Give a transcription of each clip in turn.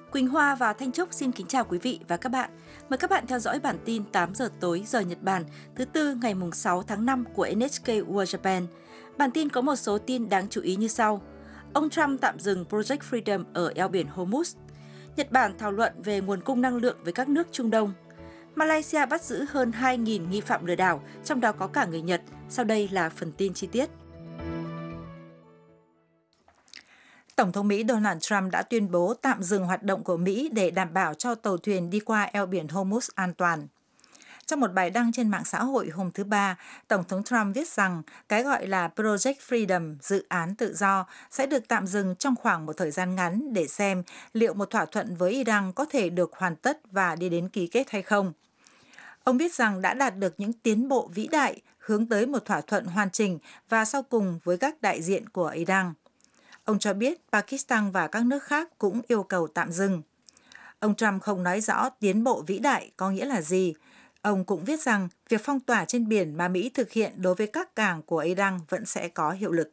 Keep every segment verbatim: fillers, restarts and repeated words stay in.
Quỳnh Hoa và Thanh Trúc xin kính chào quý vị và các bạn. Mời các bạn theo dõi bản tin tám giờ tối giờ Nhật Bản thứ Tư ngày sáu tháng năm của en ếch kê World Japan. Bản tin có một số tin đáng chú ý như sau. Ông Trump tạm dừng Project Freedom ở eo biển Hormuz. Nhật Bản thảo luận về nguồn cung năng lượng với các nước Trung Đông. Malaysia bắt giữ hơn hai nghìn nghi phạm lừa đảo, trong đó có cả người Nhật. Sau đây là phần tin chi tiết. Tổng thống Mỹ Donald Trump đã tuyên bố tạm dừng hoạt động của Mỹ để đảm bảo cho tàu thuyền đi qua eo biển Hormuz an toàn. Trong một bài đăng trên mạng xã hội hôm thứ Ba, Tổng thống Trump viết rằng cái gọi là Project Freedom, dự án tự do, sẽ được tạm dừng trong khoảng một thời gian ngắn để xem liệu một thỏa thuận với Iran có thể được hoàn tất và đi đến ký kết hay không. Ông viết rằng đã đạt được những tiến bộ vĩ đại hướng tới một thỏa thuận hoàn chỉnh và sau cùng với các đại diện của Iran. Ông cho biết Pakistan và các nước khác cũng yêu cầu tạm dừng. Ông Trump không nói rõ tiến bộ vĩ đại có nghĩa là gì. Ông cũng viết rằng việc phong tỏa trên biển mà Mỹ thực hiện đối với các cảng của Iran vẫn sẽ có hiệu lực.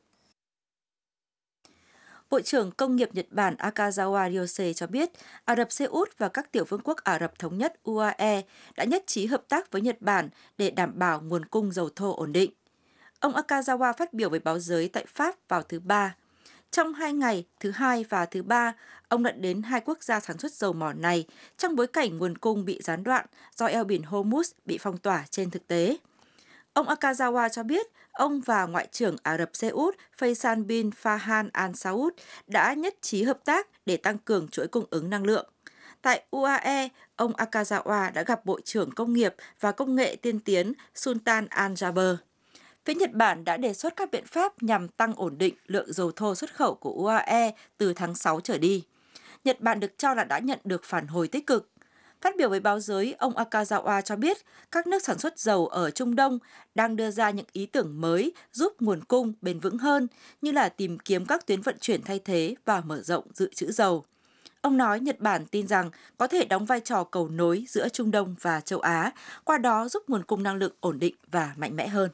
Bộ trưởng Công nghiệp Nhật Bản Akazawa Ryose cho biết Ả Rập Xê Út và các tiểu vương quốc Ả Rập Thống nhất u a e đã nhất trí hợp tác với Nhật Bản để đảm bảo nguồn cung dầu thô ổn định. Ông Akazawa phát biểu với báo giới tại Pháp vào thứ Ba. Trong hai ngày, thứ Hai và thứ Ba, ông đã đến hai quốc gia sản xuất dầu mỏ này trong bối cảnh nguồn cung bị gián đoạn do eo biển Hormuz bị phong tỏa trên thực tế. Ông Akazawa cho biết ông và Ngoại trưởng Ả Rập Xê Út Faisal bin Farhan Al Saud đã nhất trí hợp tác để tăng cường chuỗi cung ứng năng lượng. Tại u a e, ông Akazawa đã gặp Bộ trưởng Công nghiệp và Công nghệ tiên tiến Sultan Al Jaber. Phía Nhật Bản đã đề xuất các biện pháp nhằm tăng ổn định lượng dầu thô xuất khẩu của u a e từ tháng sáu trở đi. Nhật Bản được cho là đã nhận được phản hồi tích cực. Phát biểu với báo giới, ông Akazawa cho biết các nước sản xuất dầu ở Trung Đông đang đưa ra những ý tưởng mới giúp nguồn cung bền vững hơn, như là tìm kiếm các tuyến vận chuyển thay thế và mở rộng dự trữ dầu. Ông nói Nhật Bản tin rằng có thể đóng vai trò cầu nối giữa Trung Đông và châu Á, qua đó giúp nguồn cung năng lượng ổn định và mạnh mẽ hơn.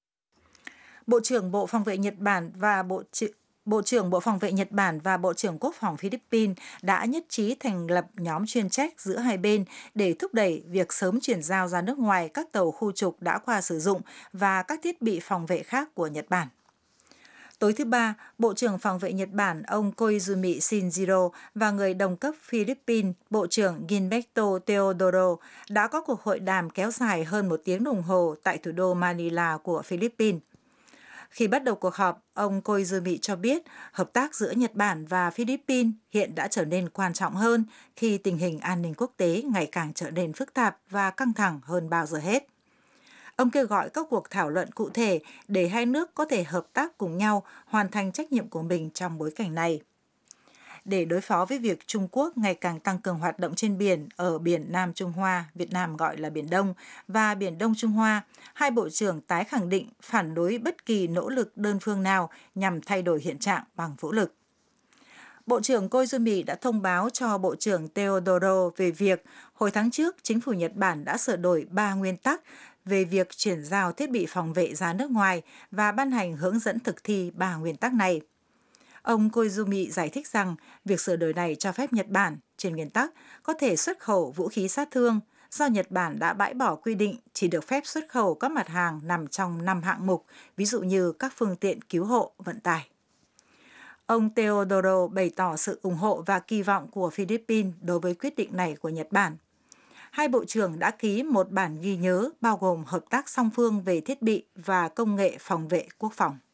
Bộ trưởng Bộ Phòng vệ Nhật Bản và Bộ trưởng Bộ trưởng Bộ Phòng vệ Nhật Bản và Bộ trưởng Quốc phòng Philippines đã nhất trí thành lập nhóm chuyên trách giữa hai bên để thúc đẩy việc sớm chuyển giao ra nước ngoài các tàu khu trục đã qua sử dụng và các thiết bị phòng vệ khác của Nhật Bản. Tối thứ Ba, Bộ trưởng Phòng vệ Nhật Bản ông Koizumi Shinjiro và người đồng cấp Philippines, Bộ trưởng Gilberto Teodoro đã có cuộc hội đàm kéo dài hơn một tiếng đồng hồ tại thủ đô Manila của Philippines. Khi bắt đầu cuộc họp, ông Koizumi cho biết hợp tác giữa Nhật Bản và Philippines hiện đã trở nên quan trọng hơn khi tình hình an ninh quốc tế ngày càng trở nên phức tạp và căng thẳng hơn bao giờ hết. Ông kêu gọi các cuộc thảo luận cụ thể để hai nước có thể hợp tác cùng nhau hoàn thành trách nhiệm của mình trong bối cảnh này. Để đối phó với việc Trung Quốc ngày càng tăng cường hoạt động trên biển ở biển Nam Trung Hoa, Việt Nam gọi là Biển Đông, và Biển Đông Trung Hoa, hai bộ trưởng tái khẳng định phản đối bất kỳ nỗ lực đơn phương nào nhằm thay đổi hiện trạng bằng vũ lực. Bộ trưởng Koizumi đã thông báo cho Bộ trưởng Teodoro về việc hồi tháng trước, chính phủ Nhật Bản đã sửa đổi ba nguyên tắc về việc chuyển giao thiết bị phòng vệ ra nước ngoài và ban hành hướng dẫn thực thi ba nguyên tắc này. Ông Koizumi giải thích rằng việc sửa đổi này cho phép Nhật Bản, trên nguyên tắc, có thể xuất khẩu vũ khí sát thương, do Nhật Bản đã bãi bỏ quy định chỉ được phép xuất khẩu các mặt hàng nằm trong năm hạng mục, ví dụ như các phương tiện cứu hộ, vận tải. Ông Teodoro bày tỏ sự ủng hộ và kỳ vọng của Philippines đối với quyết định này của Nhật Bản. Hai bộ trưởng đã ký một bản ghi nhớ bao gồm hợp tác song phương về thiết bị và công nghệ phòng vệ quốc phòng.